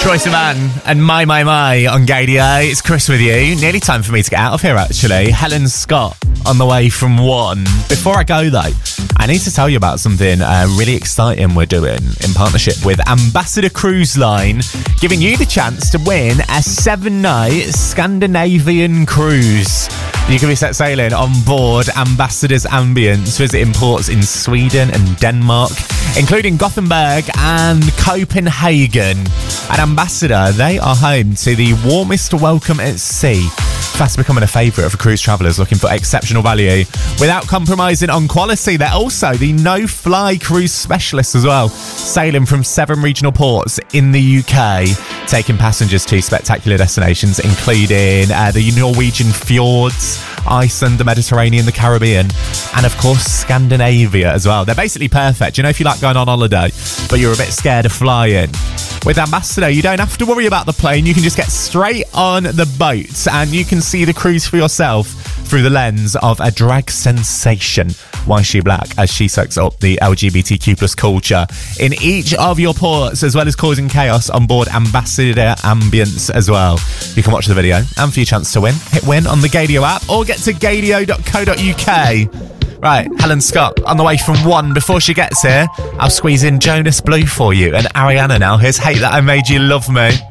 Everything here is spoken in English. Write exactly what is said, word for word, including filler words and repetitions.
Troye Sivan and My My My on Gaydio. It's Chris with you. Nearly time for me to get out of here, actually. Helen Scott on the way from one. Before I go, though, I need to tell you about something uh, really exciting we're doing in partnership with Ambassador Cruise Line, giving you the chance to win a seven-night Scandinavian cruise. You can be set sailing on board Ambassador's Ambience, visiting ports in Sweden and Denmark, including Gothenburg and Copenhagen. At Ambassador, they are home to the warmest welcome at sea, fast becoming a favourite for cruise travellers looking for exceptional value without compromising on quality. They're also the no-fly cruise specialists as well, sailing from seven regional ports in the U K, taking passengers to spectacular destinations including uh, the Norwegian fjords, Iceland, the Mediterranean, the Caribbean, and of course Scandinavia as well. They're basically perfect. You know, if you like going on holiday but you're a bit scared of flying, with Ambassador you don't have to worry about the plane. You can just get straight on the boat and you can see the cruise for yourself through the lens of a drag sensation, Why Is She Black, as she soaks up the L G B T Q plus culture in each of your ports, as well as causing chaos on board Ambassador Ambience as well. You can watch the video, and for your chance to win, hit win on the Gaydio app or get to gaydio dot co dot uk. Right, Helen Scott on the way from one. Before she gets here, I'll squeeze in Jonas Blue for you and Ariana now. Here's Hate That I Made You Love Me.